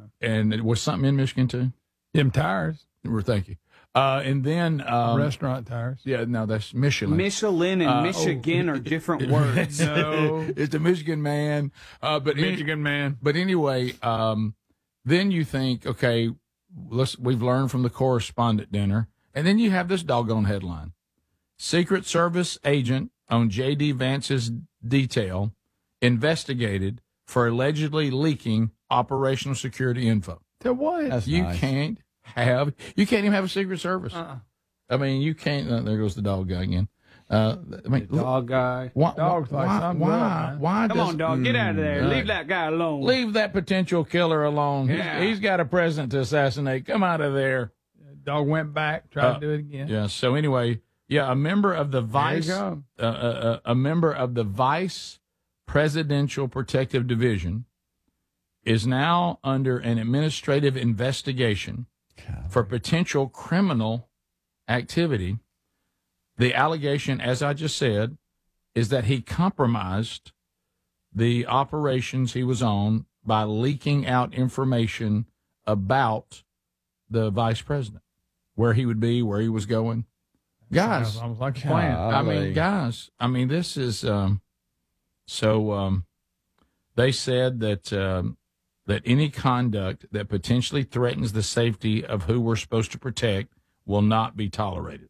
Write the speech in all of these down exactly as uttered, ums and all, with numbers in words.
and it was something in Michigan too. Them tires. We're thank you. Uh, and then um, restaurant tires. Yeah, no, that's Michelin. Michelin and Uh, Michigan oh. are different words. No, it's the Michigan man. Uh, but Michigan any, man. But anyway, um, then you think, okay, let's we've learned from the correspondent dinner, and then you have this doggone headline: Secret Service agent on J D Vance's detail investigated for allegedly leaking operational security info. To what? That's you nice. can't have you can't even have a Secret Service. Uh-uh. I mean, you can't. Uh, there goes the dog guy again. Uh, I mean, The dog guy. why? Dog's like why? something Why? else, man. why Come does, on, dog. Get out of there. Mm, Leave that guy alone. Leave that potential killer alone. He's- Yeah. he's got a president to assassinate. Come out of there. Dog went back, tried Uh, to do it again. Yeah. So anyway, yeah, a member of the vice, There uh, you uh, uh, a member of the Vice Presidential Protective Division, is now under an administrative investigation for potential criminal activity. The allegation, as I just said, is that he compromised the operations he was on by leaking out information about the vice president, where he would be, where he was going. Guys, Sounds almost like a plan. I mean, Golly. guys, I mean, this is um, so. Um, they said that um, that any conduct that potentially threatens the safety of who we're supposed to protect will not be tolerated.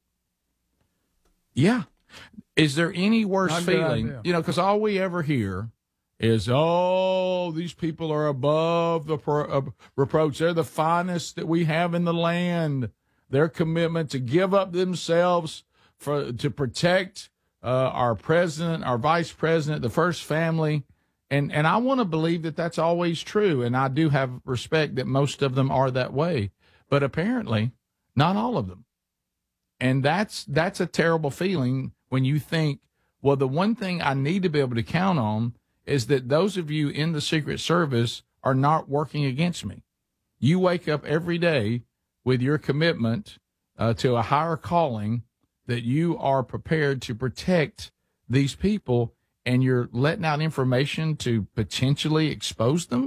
Yeah, is there any worse Not a good feeling? idea. You know, because all we ever hear is, "Oh, these people are above the pro- uh, reproach. They're the finest that we have in the land." Their commitment to give up themselves for to protect uh, our president, our vice president, the first family, and and I want to believe that that's always true, and I do have respect that most of them are that way, but apparently not all of them, and that's that's a terrible feeling when you think, well, the one thing I need to be able to count on is that those of you in the Secret Service are not working against me. You wake up every day with your commitment uh, to a higher calling, that you are prepared to protect these people, and you're letting out information to potentially expose them.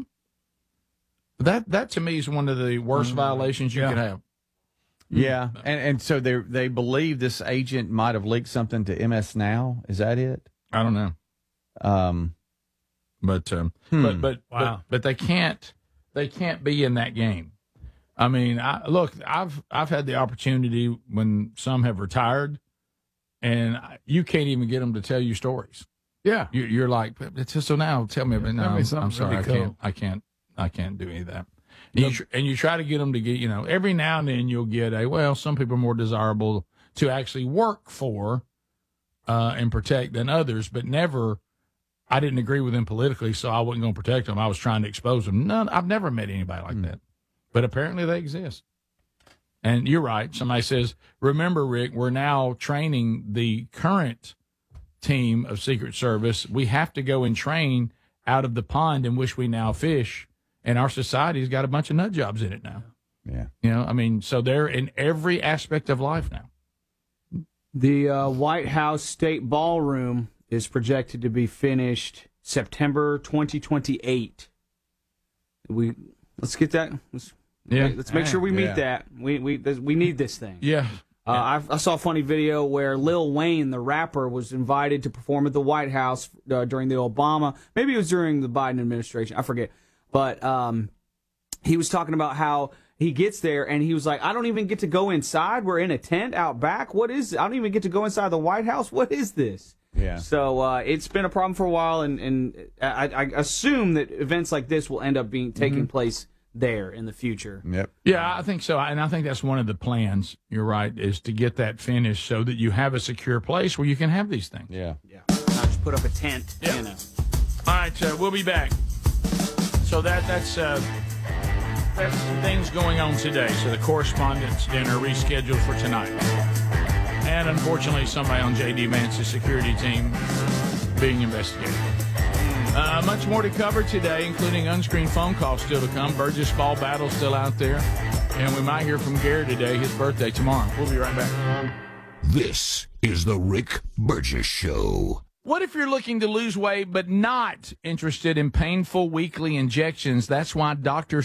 That that to me is one of the worst Mm-hmm. violations you Yeah. could have. Yeah, and and so they they believe this agent might have leaked something to M S Now. Is that it? I don't know, Um, but um, Hmm. but but, Wow. but but they can't they can't be in that game. I mean, I, look, I've I've had the opportunity when some have retired, and I- you can't even get them to tell you stories. Yeah. You, you're like, it's just, so now tell me. But no, tell me I'm, something I'm sorry, really I can't, cool. I can't, I can't do any of that. And you, tr- and you try to get them to get, you know, every now and then you'll get a, well, some people are more desirable to actually work for uh, and protect than others, but never. I didn't agree with them politically, so I wasn't going to protect them. I was trying to expose them. None. I've never met anybody like that, but apparently they exist. And you're right. Somebody says, remember, Rick, we're now training the current team of Secret Service. We have to go and train out of the pond in which we now fish. And our society's got a bunch of nut jobs in it now. yeah. You know, I mean, so they're in every aspect of life now. The uh, White House State Ballroom is projected to be finished September twenty twenty-eight. We let's get that. Let's, Yeah. let's make sure we meet Yeah. that. We we we need this thing. Yeah. Uh, I, I saw a funny video where Lil Wayne, the rapper, was invited to perform at the White House uh, during the Obama, maybe it was during the Biden administration, I forget. But um, he was talking about how he gets there and he was like, I don't even get to go inside. We're in a tent out back. What is it? I don't even get to go inside the White House. What is this? Yeah. So uh, it's been a problem for a while, and, and I, I assume that events like this will end up being taking place there in the future. Yep. Yeah, I think so. And I think that's one of the plans, you're right, is to get that finished so that you have a secure place where you can have these things. Yeah. Yeah. Not just put up a tent. Yeah. You know. All right, uh, we'll be back. So that that's uh, that's some things going on today. So the correspondence dinner rescheduled for tonight, and unfortunately, somebody on J D Vance's security team being investigated. Uh, much more to cover today, including unscreened phone calls still to come. Burgess ball battle still out there, and we might hear from Gary today. His birthday tomorrow. We'll be right back. This is the Rick Burgess Show. What if you're looking to lose weight but not interested in painful weekly injections? That's why Doctor